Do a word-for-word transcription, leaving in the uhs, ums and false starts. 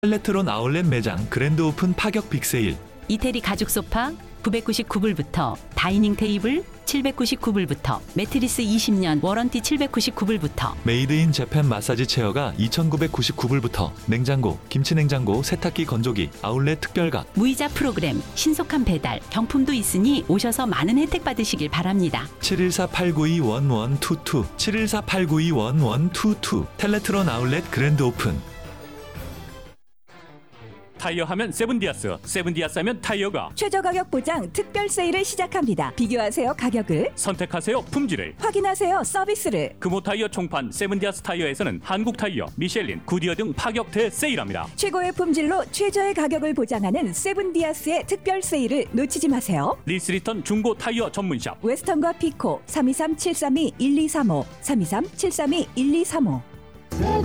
텔레트론 아울렛 매장 그랜드 오픈 파격 빅세일. 이태리 가죽 소파 구백구십구 불부터, 다이닝 테이블 칠백구십구 불부터, 매트리스 이십 년 워런티 칠백구십구 불부터, 메이드 인 재팬 마사지 체어가 이천구백구십구 불부터, 냉장고, 김치냉장고, 세탁기 건조기 아울렛 특별각. 무이자 프로그램, 신속한 배달, 경품도 있으니 오셔서 많은 혜택 받으시길 바랍니다. 칠일사 팔구이 일일이이 칠일사 팔구이 일일이이 텔레트론 아울렛 그랜드 오픈. 타이어 하면 세븐디아스, 세븐디아스 하면 타이어가 최저 가격 보장 특별 세일을 시작합니다. 비교하세요 가격을, 선택하세요 품질을, 확인하세요 서비스를. 금호 타이어 총판 세븐디아스 타이어에서는 한국 타이어, 미셸린, 구디어 등 파격 대세일합니다. 최고의 품질로 최저의 가격을 보장하는 세븐디아스의 특별 세일을 놓치지 마세요. 리스리턴 중고 타이어 전문샵 웨스턴과 피코 삼이삼 칠삼이 일이삼오 삼이삼 칠삼이 일이삼오.